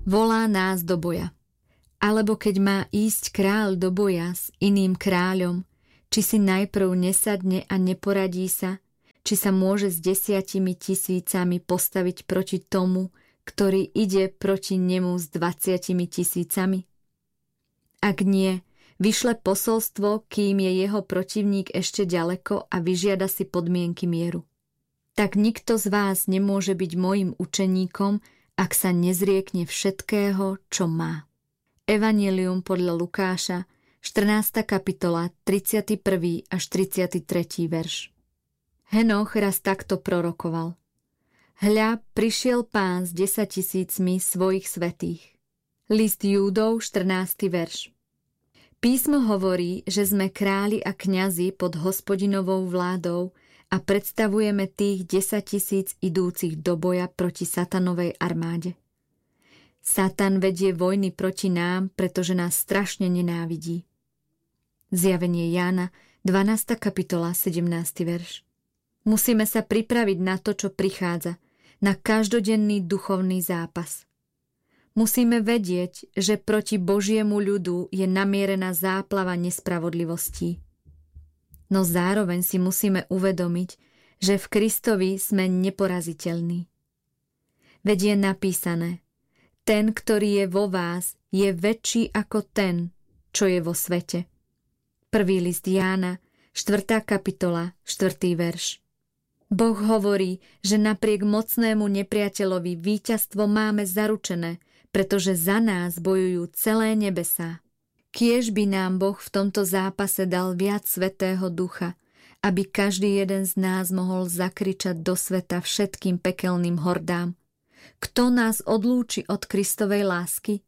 volá nás do boja. Alebo keď má ísť kráľ do boja s iným kráľom, či si najprv nesadne a neporadí sa, či sa môže s 10 000 postaviť proti tomu, ktorý ide proti nemu s 20 000. Ak nie, vyšle posolstvo, kým je jeho protivník ešte ďaleko a vyžiada si podmienky mieru. Tak nikto z vás nemôže byť mojím učeníkom, ak sa nezriekne všetkého, čo má. Evanjelium podľa Lukáša, 14. kapitola, 31. až 33. verš. Henoch raz takto prorokoval. Hľa, prišiel Pán s 10 000 svojich svätých. List Júdov, 14. verš. Písmo hovorí, že sme králi a kňazi pod Hospodinovou vládou a predstavujeme tých 10 000 idúcich do boja proti satanovej armáde. Satan vedie vojny proti nám, pretože nás strašne nenávidí. Zjavenie Jána, 12. kapitola, 17. verš. Musíme sa pripraviť na to, čo prichádza, na každodenný duchovný zápas. Musíme vedieť, že proti Božiemu ľudu je namierená záplava nespravodlivostí. No zároveň si musíme uvedomiť, že v Kristovi sme neporaziteľní. Veď je napísané, ten, ktorý je vo vás, je väčší ako ten, čo je vo svete. Prvý list Jána, 4. kapitola, 4. verš. Boh hovorí, že napriek mocnému nepriateľovi víťazstvo máme zaručené, pretože za nás bojujú celé nebesá. Kiež by nám Boh v tomto zápase dal viac Svätého Ducha, aby každý jeden z nás mohol zakričať do sveta všetkým pekelným hordám. Kto nás odlúči od Kristovej lásky?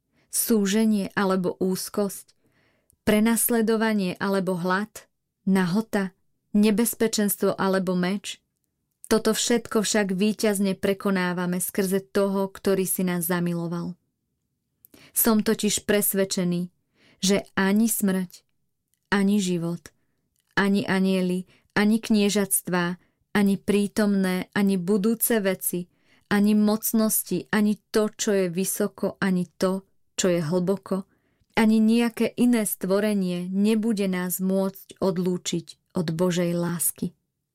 Súženie alebo úzkosť? Prenasledovanie alebo hlad? Nahota? Nebezpečenstvo alebo meč? Toto všetko však víťazne prekonávame skrze toho, ktorý si nás zamiloval. Som totiž presvedčený, že ani smrť, ani život, ani anjeli, ani kniežatstvá, ani prítomné, ani budúce veci, ani mocnosti, ani to, čo je vysoko, ani to, čo je hlboko, ani nejaké iné stvorenie nebude nás môcť odlúčiť od Božej lásky.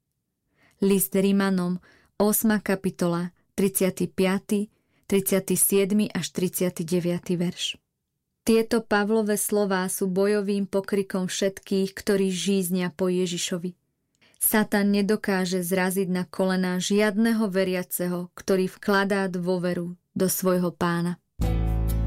List Rimanom, 8. kapitola, 35., 37. až 39. verš. Tieto Pavlové slová sú bojovým pokrikom všetkých, ktorí žíznia po Ježišovi. Satan nedokáže zraziť na kolená žiadneho veriaceho, ktorý vkladá dôveru do svojho Pána.